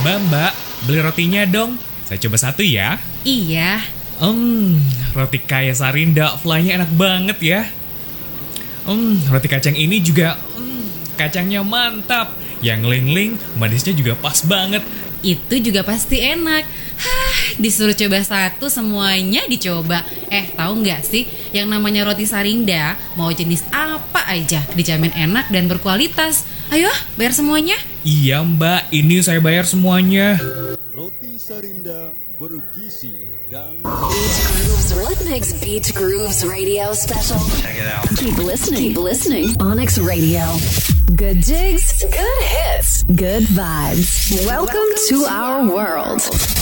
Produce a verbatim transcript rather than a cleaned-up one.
Mbak, mbak, beli rotinya dong. Saya coba satu ya. Iya. Hmm, roti kaya Sarinda, fly-nya enak banget ya. Hmm, roti kacang ini juga, hmm, kacangnya mantap. Yang ling-ling, manisnya juga pas banget. Itu juga pasti enak. Hah, disuruh coba satu semuanya dicoba. Eh, tahu nggak sih, yang namanya roti Sarinda, mau jenis apa aja dijamin enak dan berkualitas. Ayo, bayar semuanya. Iya mbak, ini saya bayar semuanya. Roti Sarinda bergizi dan Beach Grooves, what makes Beach Grooves Radio special? Check it out. Keep listening, keep listening. Onyx Radio. Good jigs, good hits, good vibes. Welcome to our world.